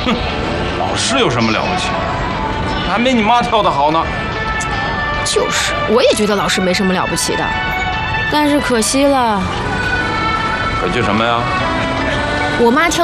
哼，老师有什么了不起？还没你妈跳得好呢。 就是，我也觉得老师没什么了不起的，但是可惜了。 可惜什么呀？ 我妈跳。